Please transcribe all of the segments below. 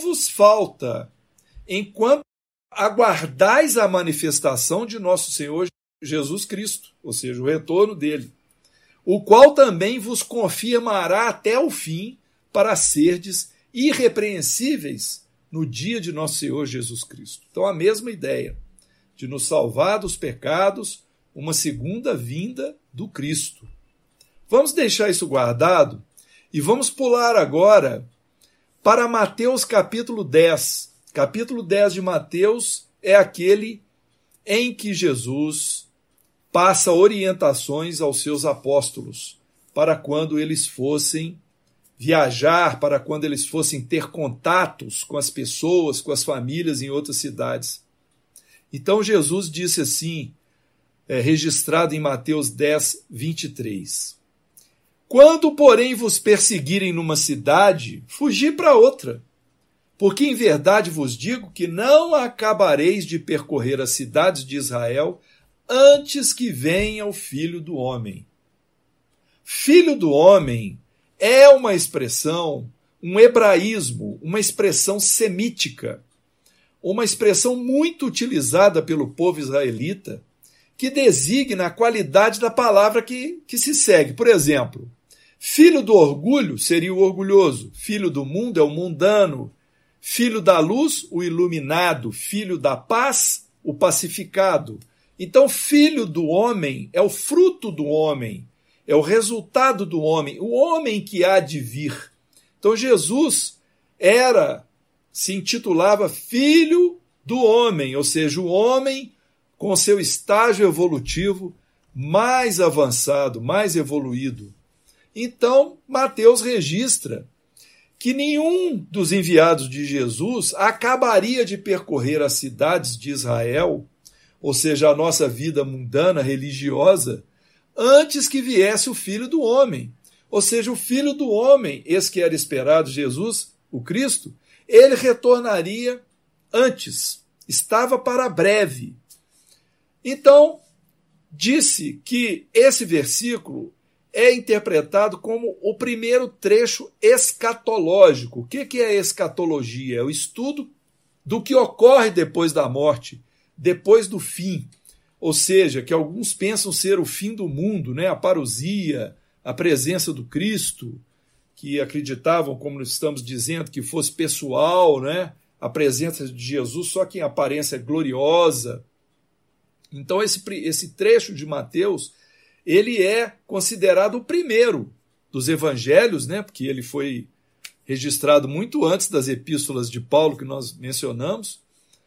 vos falta, enquanto aguardais a manifestação de nosso Senhor Jesus Cristo, ou seja, o retorno dele, o qual também vos confirmará até o fim, para serdes irrepreensíveis no dia de nosso Senhor Jesus Cristo. Então, a mesma ideia de nos salvar dos pecados, uma segunda vinda do Cristo. Vamos deixar isso guardado e vamos pular agora para Mateus capítulo 10. Capítulo 10 de Mateus é aquele em que Jesus passa orientações aos seus apóstolos para quando eles fossem viajar, para quando eles fossem ter contatos com as pessoas, com as famílias em outras cidades. Então Jesus disse assim, registrado em Mateus 10, 23. Quando, porém, vos perseguirem numa cidade, fugi para outra. Porque em verdade vos digo que não acabareis de percorrer as cidades de Israel antes que venha o Filho do Homem. Filho do Homem é uma expressão, um hebraísmo, uma expressão semítica, uma expressão muito utilizada pelo povo israelita, que designa a qualidade da palavra que se segue. Por exemplo, filho do orgulho seria o orgulhoso, filho do mundo é o mundano, filho da luz, o iluminado, filho da paz, o pacificado. Então, filho do homem é o fruto do homem, é o resultado do homem, o homem que há de vir. Então, Jesus se intitulava Filho do Homem, ou seja, o homem com seu estágio evolutivo mais avançado, mais evoluído. Então, Mateus registra que nenhum dos enviados de Jesus acabaria de percorrer as cidades de Israel, ou seja, a nossa vida mundana, religiosa, antes que viesse o Filho do Homem. Ou seja, o Filho do Homem, esse que era esperado, Jesus, o Cristo, ele retornaria antes, estava para breve. Então, disse que esse versículo é interpretado como o primeiro trecho escatológico. O que é escatologia? É o estudo do que ocorre depois da morte, depois do fim. Ou seja, que alguns pensam ser o fim do mundo, né? A parousia, a presença do Cristo, que acreditavam, como estamos dizendo, que fosse pessoal, né? A presença de Jesus só que em aparência gloriosa. Então, esse trecho de Mateus, ele é considerado o primeiro dos evangelhos, né? Porque ele foi registrado muito antes das epístolas de Paulo, que nós mencionamos,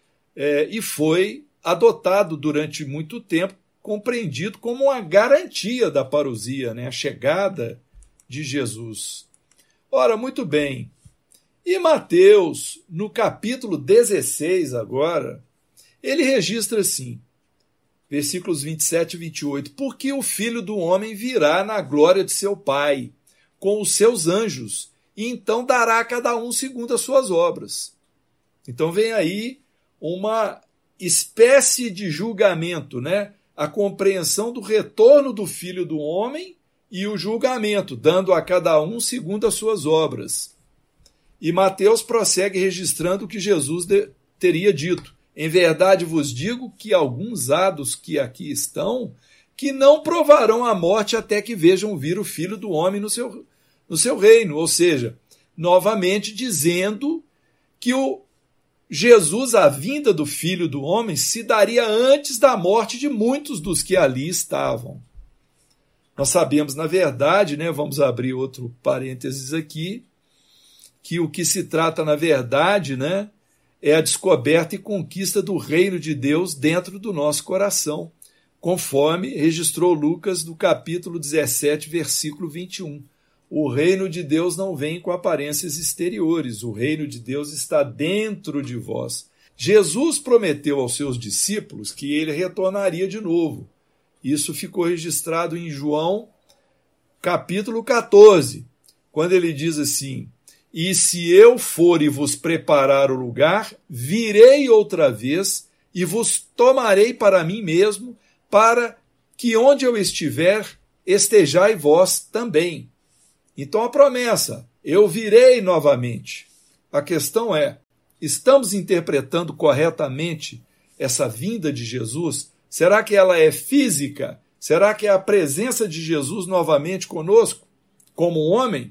e foi adotado durante muito tempo, compreendido como uma garantia da parousia, né? A chegada de Jesus. Ora, muito bem. E Mateus, no capítulo 16 agora, ele registra assim, versículos 27 e 28, porque o Filho do Homem virá na glória de seu Pai, com os seus anjos, e então dará a cada um segundo as suas obras. Então vem aí uma espécie de julgamento, né? A compreensão do retorno do Filho do Homem e o julgamento, dando a cada um segundo as suas obras. E Mateus prossegue registrando o que Jesus teria dito. Em verdade vos digo que alguns há dos que aqui estão, que não provarão a morte até que vejam vir o Filho do Homem no seu reino. Ou seja, novamente dizendo que Jesus, a vinda do Filho do Homem, se daria antes da morte de muitos dos que ali estavam. Nós sabemos, na verdade, né, vamos abrir outro parênteses aqui, que o que se trata, na verdade, né, é a descoberta e conquista do reino de Deus dentro do nosso coração, conforme registrou Lucas no capítulo 17, versículo 21. O reino de Deus não vem com aparências exteriores, o reino de Deus está dentro de vós. Jesus prometeu aos seus discípulos que ele retornaria de novo. Isso ficou registrado em João, capítulo 14, quando ele diz assim: e se eu for e vos preparar o lugar, virei outra vez e vos tomarei para mim mesmo, para que onde eu estiver, estejai vós também. Então a promessa, eu virei novamente. A questão é, Estamos interpretando corretamente essa vinda de Jesus? Será que ela é física? Será que é a presença de Jesus novamente conosco, como um homem?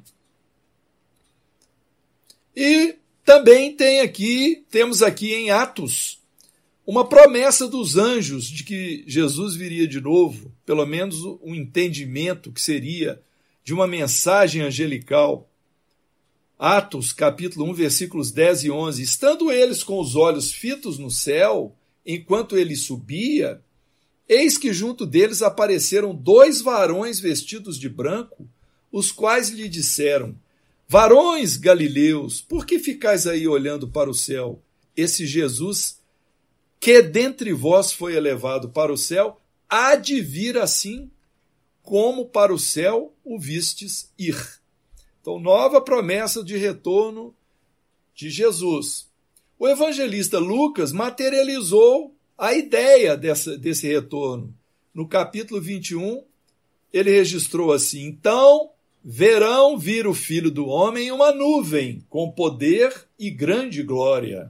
E também temos aqui em Atos uma promessa dos anjos de que Jesus viria de novo, pelo menos um entendimento que seria de uma mensagem angelical. Atos, capítulo 1, versículos 10 e 11. Estando eles com os olhos fitos no céu, enquanto ele subia, eis que junto deles apareceram 2 varões vestidos de branco, os quais lhe disseram: varões galileus, por que ficais aí olhando para o céu? Esse Jesus, que dentre vós foi elevado para o céu, há de vir assim como para o céu o vistes ir. Então, nova promessa de retorno de Jesus. O evangelista Lucas materializou a ideia desse retorno. No capítulo 21, ele registrou assim: então verão vir o Filho do Homem em uma nuvem, com poder e grande glória.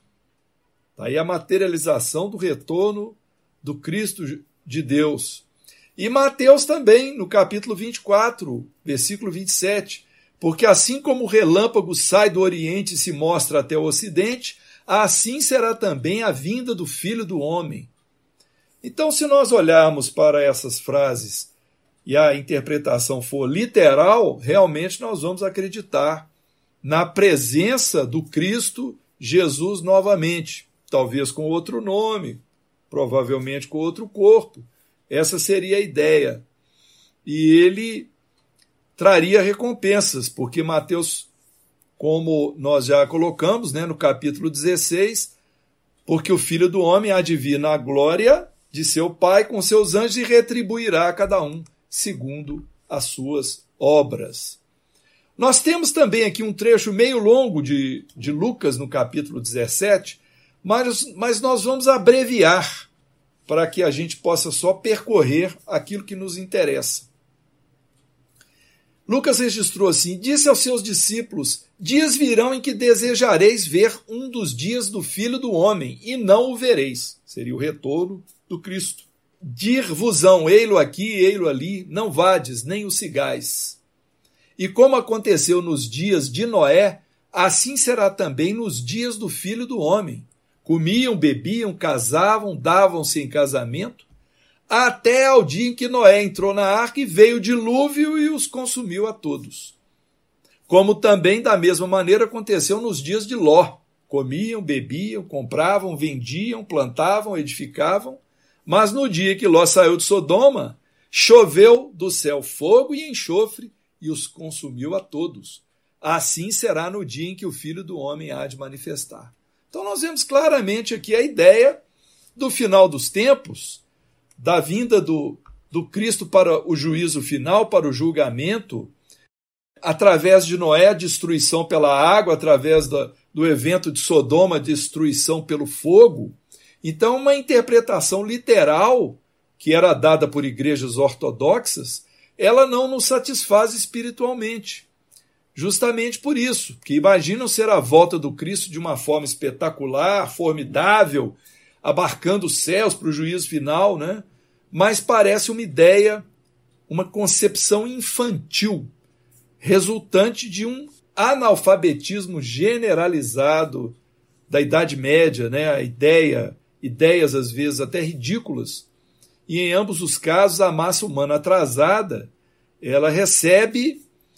Aí a materialização do retorno do Cristo de Deus. E Mateus também, no capítulo 24, versículo 27, porque assim como o relâmpago sai do Oriente e se mostra até o Ocidente, assim será também a vinda do Filho do Homem. Então, se nós olharmos para essas frases e a interpretação for literal, realmente nós vamos acreditar na presença do Cristo Jesus novamente, talvez com outro nome, provavelmente com outro corpo. Essa seria a ideia. E ele traria recompensas, porque Mateus, como nós já colocamos, no capítulo 16, porque o Filho do Homem há de vir na glória de seu Pai com seus anjos e retribuirá a cada um segundo as suas obras. Nós temos também aqui um trecho meio longo de Lucas, no capítulo 17, mas nós vamos abreviar para que a gente possa só percorrer aquilo que nos interessa. Lucas registrou assim: disse aos seus discípulos: dias virão em que desejareis ver um dos dias do Filho do Homem, e não o vereis. Seria o retorno do Cristo. Dir-vos-ão, ei-lo aqui, ei-lo ali, não vades, nem o sigais. E como aconteceu nos dias de Noé, assim será também nos dias do Filho do Homem. Comiam, bebiam, casavam, davam-se em casamento, até ao dia em que Noé entrou na arca e veio o dilúvio e os consumiu a todos. Como também, da mesma maneira, aconteceu nos dias de Ló. Comiam, bebiam, compravam, vendiam, plantavam, edificavam, mas no dia que Ló saiu de Sodoma, choveu do céu fogo e enxofre e os consumiu a todos. Assim será no dia em que o Filho do Homem há de manifestar. Então nós vemos claramente aqui a ideia do final dos tempos, da vinda do Cristo para o juízo final, para o julgamento, através de Noé, a destruição pela água, através do evento de Sodoma, a destruição pelo fogo. Então, uma interpretação literal, que era dada por igrejas ortodoxas, ela não nos satisfaz espiritualmente. Justamente por isso, que imaginam ser a volta do Cristo de uma forma espetacular, formidável, abarcando os céus para o juízo final, mas parece uma ideia, uma concepção infantil, resultante de um analfabetismo generalizado da Idade Média, ideias às vezes até ridículas. E em ambos os casos, a massa humana atrasada, ela recebe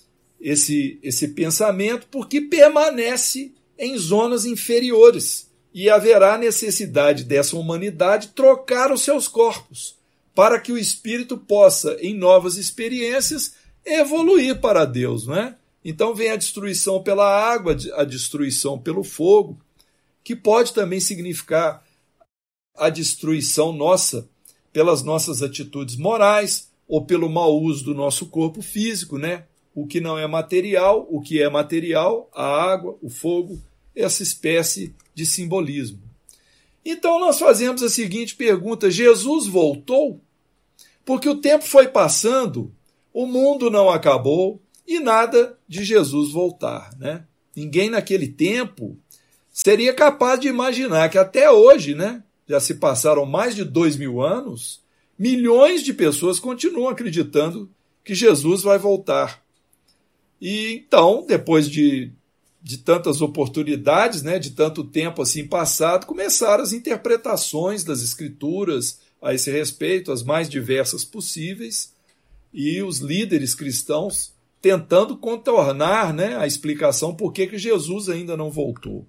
esse pensamento porque permanece em zonas inferiores e haverá necessidade dessa humanidade trocar os seus corpos para que o espírito possa, em novas experiências, evoluir para Deus, Então vem a destruição pela água, a destruição pelo fogo, que pode também significar a destruição nossa pelas nossas atitudes morais ou pelo mau uso do nosso corpo físico, O que não é material, o que é material, a água, o fogo, essa espécie de simbolismo. Então nós fazemos a seguinte pergunta: Jesus voltou? Porque o tempo foi passando, o mundo não acabou e nada de Jesus voltar, Ninguém naquele tempo seria capaz de imaginar que até hoje, né, já se passaram mais de 2.000 anos, milhões de pessoas continuam acreditando que Jesus vai voltar. E então, depois de tantas oportunidades, né, de tanto tempo assim passado, começaram as interpretações das Escrituras a esse respeito, as mais diversas possíveis, e os líderes cristãos tentando contornar, né, a explicação por que Jesus ainda não voltou.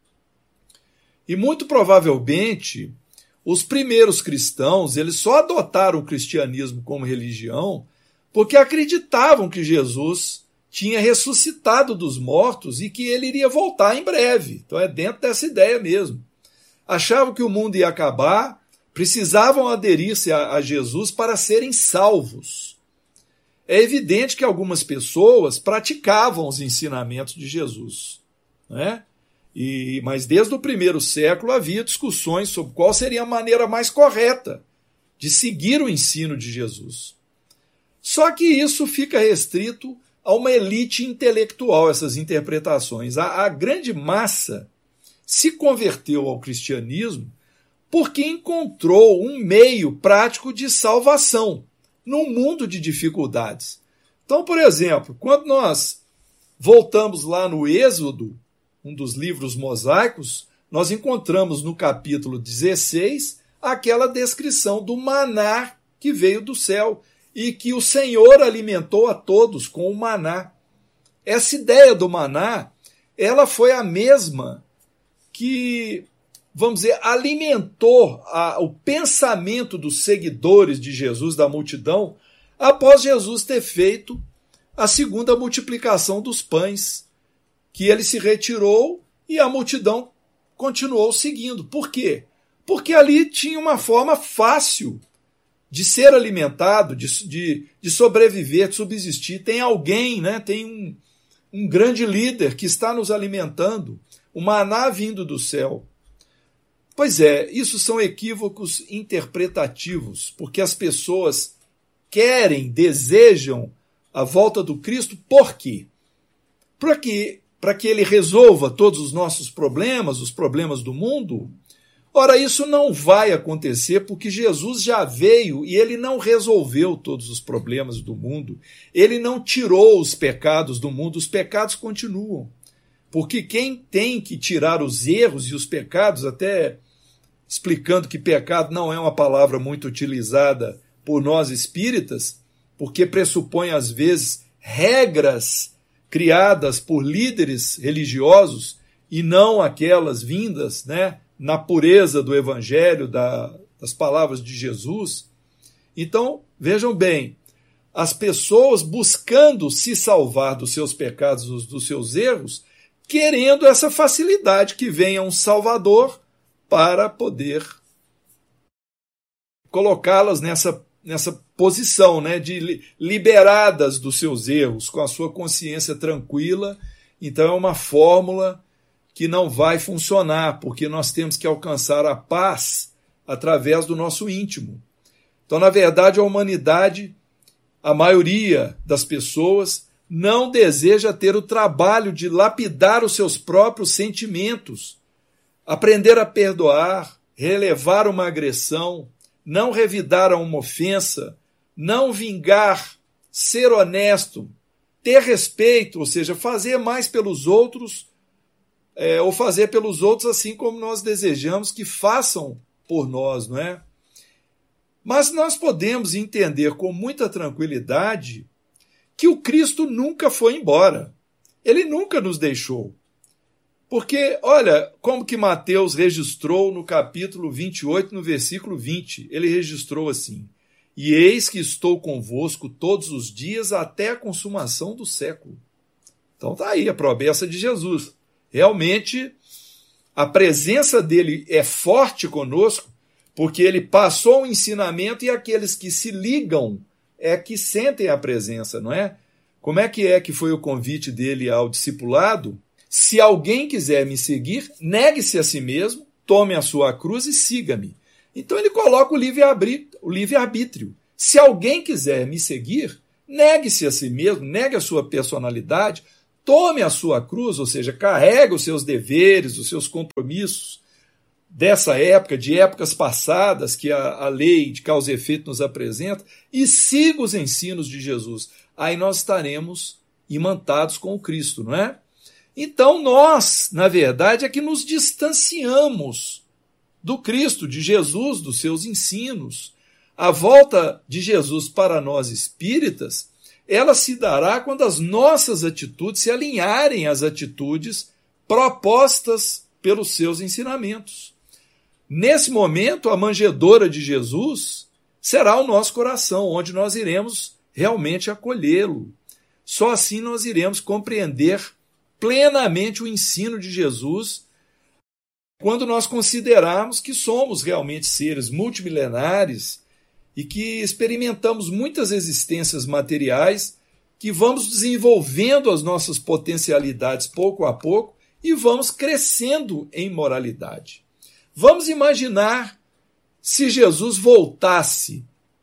E muito provavelmente, os primeiros cristãos, eles só adotaram o cristianismo como religião porque acreditavam que Jesus tinha ressuscitado dos mortos e que ele iria voltar em breve. Então é dentro dessa ideia mesmo. Achavam que o mundo ia acabar, precisavam aderir-se a Jesus para serem salvos. É evidente que algumas pessoas praticavam os ensinamentos de Jesus, né? Mas desde o primeiro século havia discussões sobre qual seria a maneira mais correta de seguir o ensino de Jesus. Só que isso fica restrito a uma elite intelectual, essas interpretações. A grande massa se converteu ao cristianismo porque encontrou um meio prático de salvação num mundo de dificuldades. Então, por exemplo, quando nós voltamos lá no Êxodo, um dos livros mosaicos, nós encontramos no capítulo 16 aquela descrição do maná que veio do céu e que o Senhor alimentou a todos com o maná. Essa ideia do maná, ela foi a mesma que, vamos dizer, alimentou o pensamento dos seguidores de Jesus, da multidão, após Jesus ter feito a segunda multiplicação dos pães, que ele se retirou e a multidão continuou seguindo. Por quê? Porque ali tinha uma forma fácil de ser alimentado, de sobreviver, de subsistir. Tem alguém, né? Tem um grande líder que está nos alimentando, o maná vindo do céu. Pois é, isso são equívocos interpretativos, porque as pessoas querem, desejam a volta do Cristo. Por quê? Para que ele resolva todos os nossos problemas, os problemas do mundo? Ora, isso não vai acontecer porque Jesus já veio e ele não resolveu todos os problemas do mundo. Ele não tirou os pecados do mundo, os pecados continuam. Porque quem tem que tirar os erros e os pecados, até explicando que pecado não é uma palavra muito utilizada por nós espíritas, porque pressupõe às vezes regras criadas por líderes religiosos e não aquelas vindas, né, na pureza do Evangelho, das palavras de Jesus. Então, vejam bem, as pessoas buscando se salvar dos seus pecados, dos seus erros, querendo essa facilidade que venha um Salvador para poder colocá-las nessa posição, né, de liberadas dos seus erros, com a sua consciência tranquila. Então é uma fórmula que não vai funcionar, porque nós temos que alcançar a paz através do nosso íntimo. Então, na verdade, a humanidade, a maioria das pessoas, não deseja ter o trabalho de lapidar os seus próprios sentimentos, aprender a perdoar, relevar uma agressão, não revidar a uma ofensa, não vingar, ser honesto, ter respeito, ou seja, fazer mais pelos outros, ou fazer pelos outros assim como nós desejamos que façam por nós, não é? Mas nós podemos entender com muita tranquilidade que o Cristo nunca foi embora. Ele nunca nos deixou. Porque, olha, como que Mateus registrou no capítulo 28, no versículo 20, ele registrou assim: e eis que estou convosco todos os dias até a consumação do século. Então está aí a promessa de Jesus. Realmente, a presença dele é forte conosco, porque ele passou um ensinamento e aqueles que se ligam é que sentem a presença, não é? Como é que foi o convite dele ao discipulado? Se alguém quiser me seguir, negue-se a si mesmo, tome a sua cruz e siga-me. Então ele coloca o livre-arbítrio. Se alguém quiser me seguir, negue-se a si mesmo, negue a sua personalidade, tome a sua cruz, ou seja, carrega os seus deveres, os seus compromissos dessa época, de épocas passadas que a lei de causa e efeito nos apresenta, e siga os ensinos de Jesus. Aí nós estaremos imantados com o Cristo, não é? Então nós, na verdade, é que nos distanciamos do Cristo, de Jesus, dos seus ensinos. A volta de Jesus para nós espíritas, ela se dará quando as nossas atitudes se alinharem às atitudes propostas pelos seus ensinamentos. Nesse momento, a manjedoura de Jesus será o nosso coração, onde nós iremos realmente acolhê-lo. Só assim nós iremos compreender plenamente o ensino de Jesus, quando nós considerarmos que somos realmente seres multimilenares e que experimentamos muitas existências materiais, que vamos desenvolvendo as nossas potencialidades pouco a pouco e vamos crescendo em moralidade. Vamos imaginar se Jesus voltasse.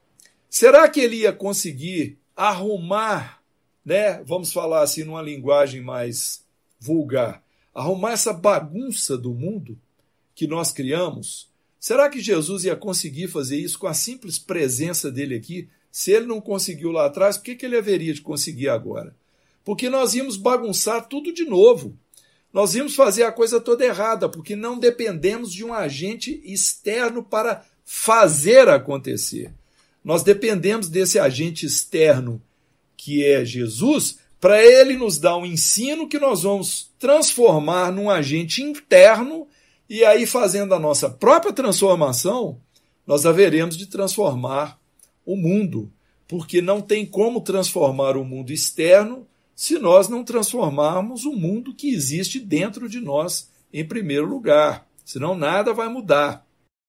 Será que ele ia conseguir arrumar, né? Vamos falar assim numa linguagem mais vulgar, arrumar essa bagunça do mundo que nós criamos? Será que Jesus ia conseguir fazer isso com a simples presença dele aqui? Se ele não conseguiu lá atrás, por que ele haveria de conseguir agora? Porque nós íamos bagunçar tudo de novo. Nós íamos fazer a coisa toda errada, porque não dependemos de um agente externo para fazer acontecer. Nós dependemos desse agente externo, que é Jesus, para ele nos dar um ensino que nós vamos transformar num agente interno, e aí, fazendo a nossa própria transformação, nós haveremos de transformar o mundo, porque não tem como transformar o mundo externo se nós não transformarmos o mundo que existe dentro de nós em primeiro lugar. Senão nada vai mudar.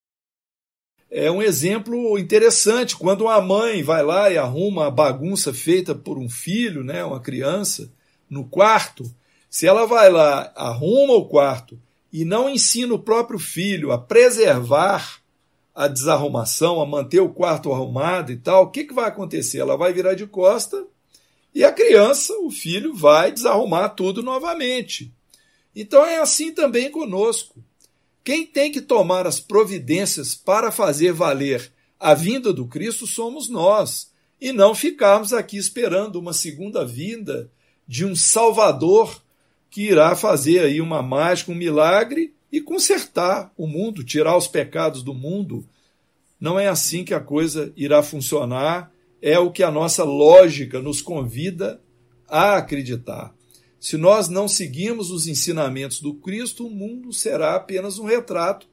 É um exemplo interessante, quando uma mãe vai lá e arruma a bagunça feita por um filho, né, uma criança, no quarto. Se ela vai lá, arruma o quarto e não ensina o próprio filho a preservar a desarrumação, a manter o quarto arrumado e tal, o que vai acontecer? Ela vai virar de costa e a criança, o filho, vai desarrumar tudo novamente. Então é assim também conosco. Quem tem que tomar as providências para fazer valer a vinda do Cristo somos nós, e não ficarmos aqui esperando uma segunda vinda de um Salvador que irá fazer aí uma mágica, um milagre e consertar o mundo, tirar os pecados do mundo. Não é assim que a coisa irá funcionar, é o que a nossa lógica nos convida a acreditar. Se nós não seguirmos os ensinamentos do Cristo, o mundo será apenas um retrato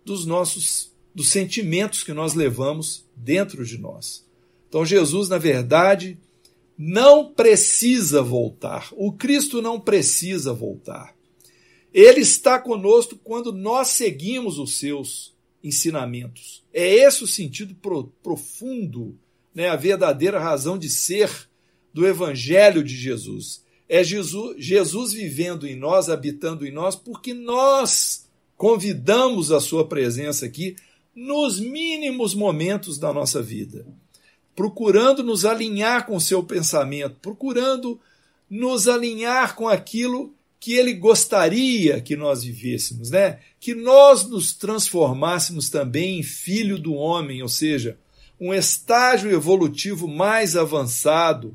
dos sentimentos que nós levamos dentro de nós. Então Jesus, na verdade, não precisa voltar. O Cristo não precisa voltar. Ele está conosco quando nós seguimos os seus ensinamentos. É esse o sentido profundo, né, a verdadeira razão de ser do Evangelho de Jesus. É Jesus vivendo em nós, habitando em nós, porque nós convidamos a sua presença aqui nos mínimos momentos da nossa vida, procurando nos alinhar com o seu pensamento, procurando nos alinhar com aquilo que ele gostaria que nós vivêssemos, né? Que nós nos transformássemos também em filho do homem, ou seja, um estágio evolutivo mais avançado,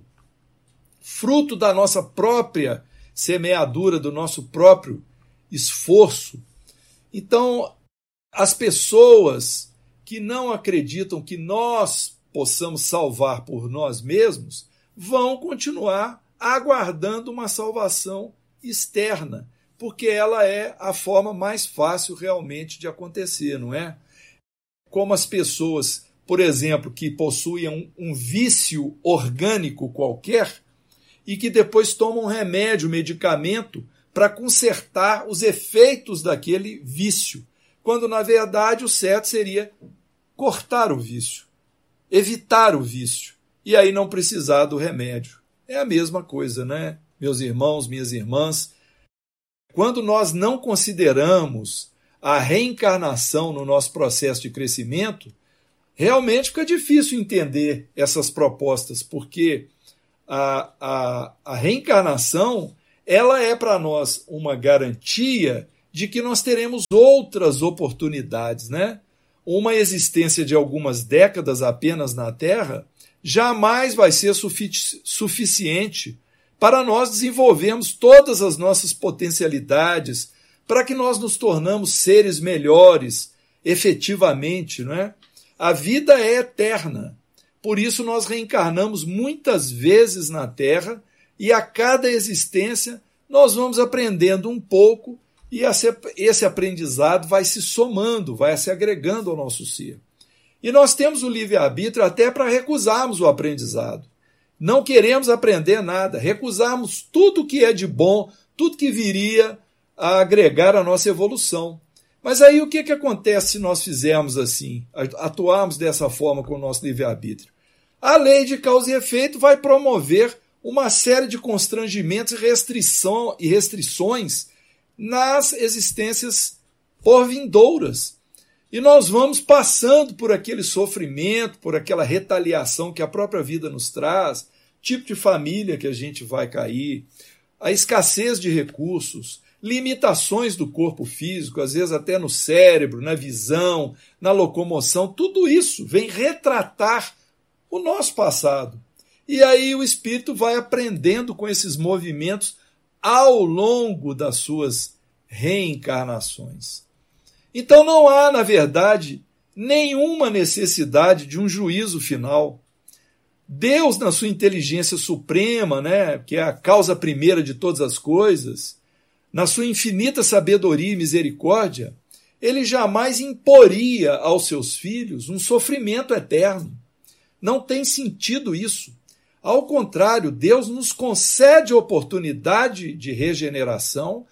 fruto da nossa própria semeadura, do nosso próprio esforço. Então, as pessoas que não acreditam que nós possamos salvar por nós mesmos vão continuar aguardando uma salvação externa, porque ela é a forma mais fácil realmente de acontecer, não é? Como as pessoas, por exemplo, que possuem um vício orgânico qualquer, e que depois tomam um remédio, medicamento, para consertar os efeitos daquele vício, quando, na verdade, o certo seria cortar o vício, evitar o vício, e aí não precisar do remédio. É a mesma coisa, né, meus irmãos, minhas irmãs? Quando nós não consideramos a reencarnação no nosso processo de crescimento, realmente fica difícil entender essas propostas, porque a reencarnação ela é para nós uma garantia de que nós teremos outras oportunidades, né? Uma existência de algumas décadas apenas na Terra jamais vai ser suficiente para nós desenvolvermos todas as nossas potencialidades, para que nós nos tornamos seres melhores, efetivamente, não é? A vida é eterna, por isso nós reencarnamos muitas vezes na Terra e a cada existência nós vamos aprendendo um pouco e esse aprendizado vai se somando, vai se agregando ao nosso ser. E nós temos o livre-arbítrio até para recusarmos o aprendizado. Não queremos aprender nada, recusarmos tudo que é de bom, tudo que viria a agregar à nossa evolução. Mas aí o que acontece se nós fizermos assim, atuarmos dessa forma com o nosso livre-arbítrio? A lei de causa e efeito vai promover uma série de constrangimentos e restrições nas existências porvindouras. E nós vamos passando por aquele sofrimento, por aquela retaliação que a própria vida nos traz, tipo de família que a gente vai cair, a escassez de recursos, limitações do corpo físico, às vezes até no cérebro, na visão, na locomoção, tudo isso vem retratar o nosso passado. E aí o espírito vai aprendendo com esses movimentos ao longo das suas reencarnações. Então não há, na verdade, nenhuma necessidade de um juízo final. Deus, na sua inteligência suprema, né, que é a causa primeira de todas as coisas, na sua infinita sabedoria e misericórdia, ele jamais imporia aos seus filhos um sofrimento eterno. Não tem sentido isso. Ao contrário, Deus nos concede oportunidade de regeneração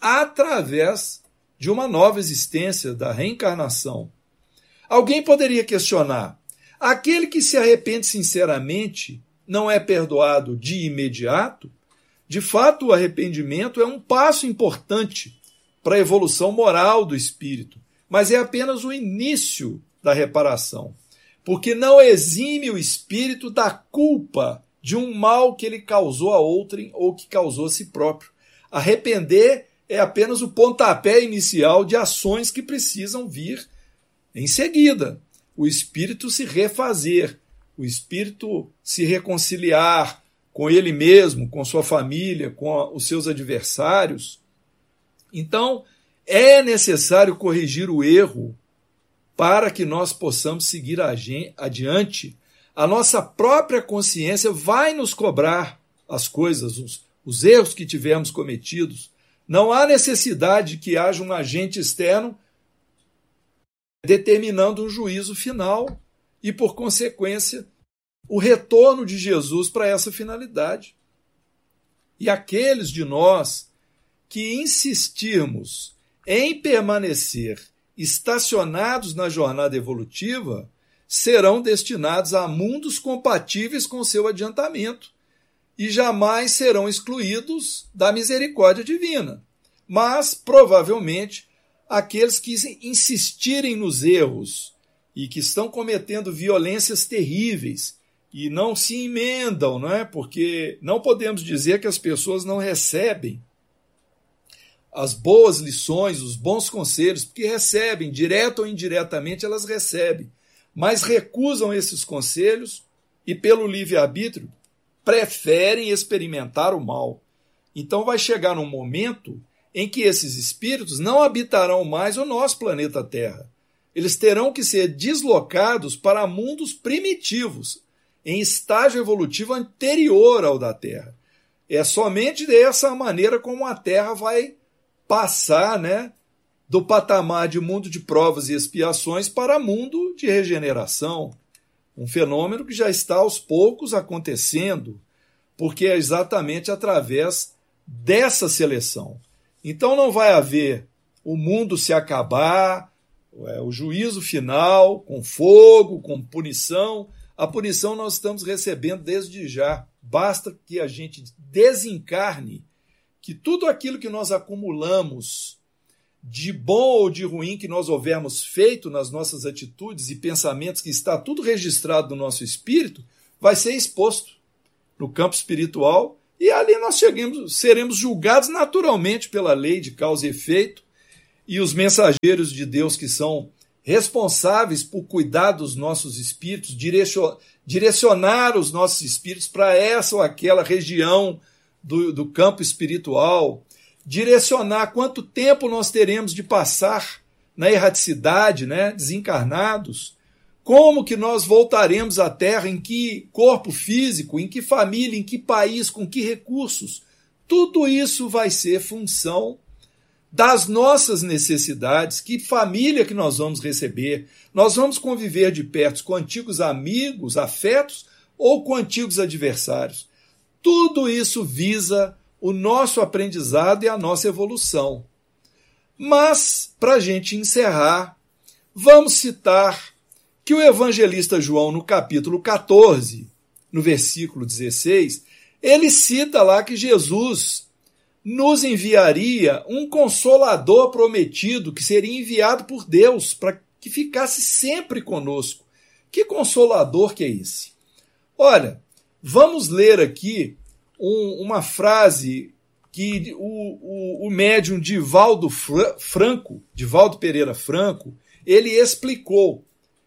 através de uma nova existência, da reencarnação. Alguém poderia questionar: aquele que se arrepende sinceramente não é perdoado de imediato? De fato, o arrependimento é um passo importante para a evolução moral do espírito, mas é apenas o início da reparação, porque não exime o espírito da culpa de um mal que ele causou a outrem ou que causou a si próprio. Arrepender é apenas o pontapé inicial de ações que precisam vir em seguida. O espírito se refazer, o espírito se reconciliar com ele mesmo, com sua família, com os seus adversários. Então, é necessário corrigir o erro para que nós possamos seguir adiante. A nossa própria consciência vai nos cobrar as coisas, os erros que tivermos cometidos. Não há necessidade que haja um agente externo determinando um juízo final e, por consequência, o retorno de Jesus para essa finalidade. E aqueles de nós que insistirmos em permanecer estacionados na jornada evolutiva serão destinados a mundos compatíveis com seu adiantamento e jamais serão excluídos da misericórdia divina. Mas, provavelmente, aqueles que insistirem nos erros e que estão cometendo violências terríveis e não se emendam, não é? Porque não podemos dizer que as pessoas não recebem as boas lições, os bons conselhos, porque recebem, direto ou indiretamente, elas recebem, mas recusam esses conselhos e, pelo livre-arbítrio, preferem experimentar o mal. Então vai chegar um momento em que esses espíritos não habitarão mais o nosso planeta Terra. Eles terão que ser deslocados para mundos primitivos, em estágio evolutivo anterior ao da Terra. É somente dessa maneira como a Terra vai passar, né, do patamar de mundo de provas e expiações para mundo de regeneração. Um fenômeno que já está aos poucos acontecendo, porque é exatamente através dessa seleção. Então não vai haver o mundo se acabar, o juízo final, com fogo, com punição. A punição nós estamos recebendo desde já. Basta que a gente desencarne, que tudo aquilo que nós acumulamos de bom ou de ruim que nós houvermos feito nas nossas atitudes e pensamentos, que está tudo registrado no nosso espírito, vai ser exposto no campo espiritual E ali nós seremos julgados naturalmente pela lei de causa e efeito, e os mensageiros de Deus que são responsáveis por cuidar dos nossos espíritos, direcionar os nossos espíritos para essa ou aquela região do campo espiritual, direcionar quanto tempo nós teremos de passar na erraticidade, né, desencarnados, como que nós voltaremos à Terra, em que corpo físico, em que família, em que país, com que recursos. Tudo isso vai ser função das nossas necessidades, que família que nós vamos receber. Nós vamos conviver de perto com antigos amigos, afetos, ou com antigos adversários. Tudo isso visa o nosso aprendizado e a nossa evolução. Mas, para a gente encerrar, vamos citar que o evangelista João, no capítulo 14, no versículo 16, ele cita lá que Jesus nos enviaria um consolador prometido, que seria enviado por Deus para que ficasse sempre conosco. Que consolador que é esse? Olha, vamos ler aqui uma frase que o médium Divaldo Pereira Franco, ele explicou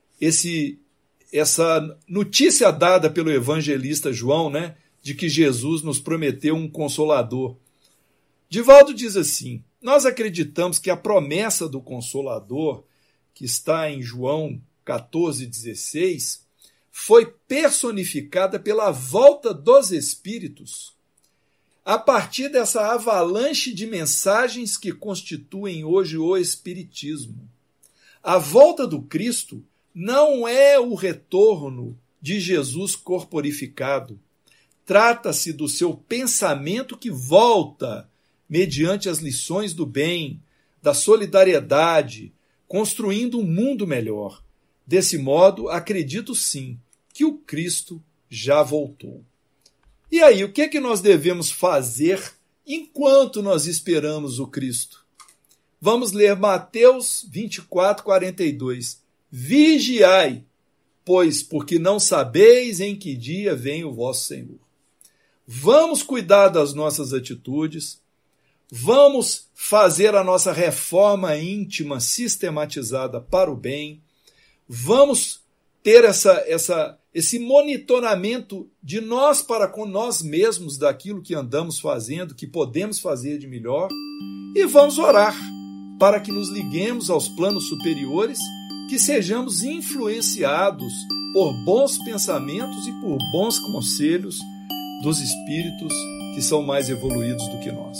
essa notícia dada pelo evangelista João, né, de que Jesus nos prometeu um consolador. Divaldo diz assim: nós acreditamos que a promessa do Consolador, que está em João 14,16, foi personificada pela volta dos Espíritos a partir dessa avalanche de mensagens que constituem hoje o Espiritismo. A volta do Cristo não é o retorno de Jesus corporificado. Trata-se do seu pensamento que volta mediante as lições do bem, da solidariedade, construindo um mundo melhor. Desse modo, acredito sim que o Cristo já voltou. E aí, o que é que nós devemos fazer enquanto nós esperamos o Cristo? Vamos ler Mateus 24:42. Vigiai, pois, porque não sabeis em que dia vem o vosso Senhor. Vamos cuidar das nossas atitudes, vamos fazer a nossa reforma íntima sistematizada para o bem, vamos ter esse monitoramento de nós para com nós mesmos daquilo que andamos fazendo, que podemos fazer de melhor, e vamos orar para que nos liguemos aos planos superiores, que sejamos influenciados por bons pensamentos e por bons conselhos dos espíritos que são mais evoluídos do que nós.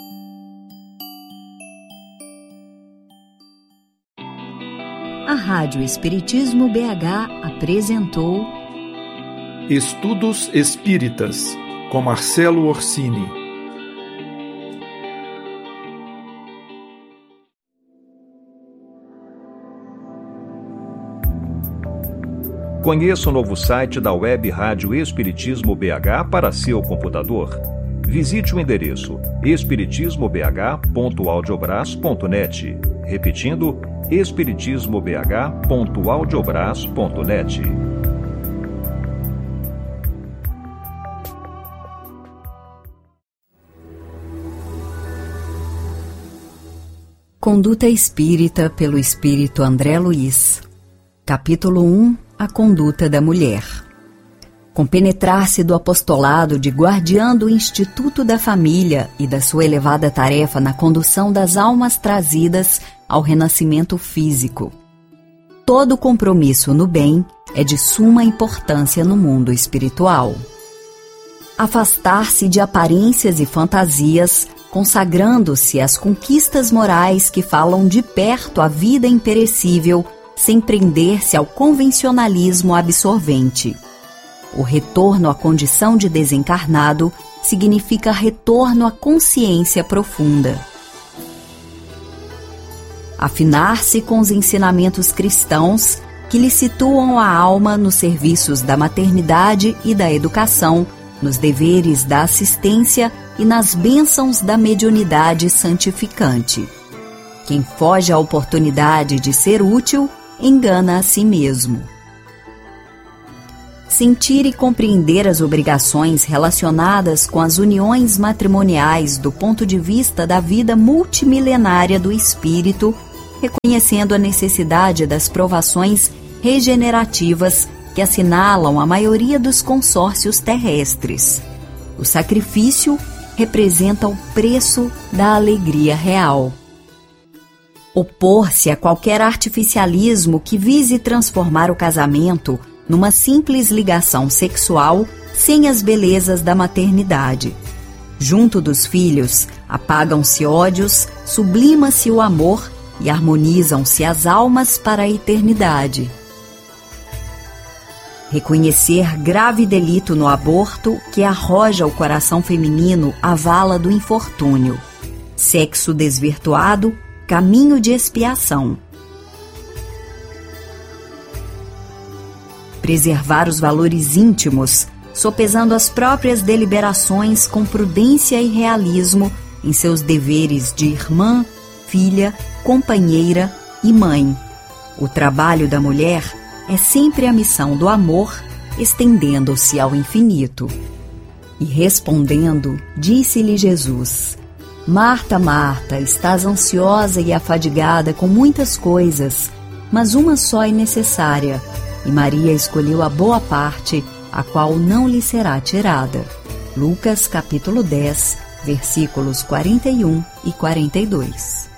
A Rádio Espiritismo BH apresentou Estudos Espíritas, com Marcelo Orsini. Conheça o novo site da Web Rádio Espiritismo BH para seu computador. Visite o endereço espiritismobh.audiobras.net. Repetindo, espiritismobh.audiobras.net. Conduta Espírita pelo Espírito André Luiz. Capítulo 1. A conduta da mulher. Compenetrar-se do apostolado de guardiã do Instituto da Família e da sua elevada tarefa na condução das almas trazidas ao renascimento físico. Todo compromisso no bem é de suma importância no mundo espiritual. Afastar-se de aparências e fantasias, consagrando-se às conquistas morais que falam de perto a vida imperecível, sem prender-se ao convencionalismo absorvente. O retorno à condição de desencarnado significa retorno à consciência profunda. Afinar-se com os ensinamentos cristãos que lhe situam a alma nos serviços da maternidade e da educação, nos deveres da assistência e nas bênçãos da mediunidade santificante. Quem foge à oportunidade de ser útil, engana a si mesmo. sentir e compreender as obrigações relacionadas com as uniões matrimoniais do ponto de vista da vida multimilenária do espírito, reconhecendo a necessidade das provações regenerativas que assinalam a maioria dos consórcios terrestres. O sacrifício representa o preço da alegria real. Opor-se a qualquer artificialismo que vise transformar o casamento numa simples ligação sexual sem as belezas da maternidade. Junto dos filhos, apagam-se ódios, sublima-se o amor e harmonizam-se as almas para a eternidade. Reconhecer grave delito no aborto que arroja o coração feminino à vala do infortúnio. Sexo desvirtuado, caminho de expiação. Preservar os valores íntimos, sopesando as próprias deliberações com prudência e realismo em seus deveres de irmã, filha, companheira e mãe. O trabalho da mulher é sempre a missão do amor, estendendo-se ao infinito. E respondendo, disse-lhe Jesus: Marta, Marta, estás ansiosa e afadigada com muitas coisas, mas uma só é necessária, e Maria escolheu a boa parte, a qual não lhe será tirada. Lucas capítulo 10, versículos 41 e 42.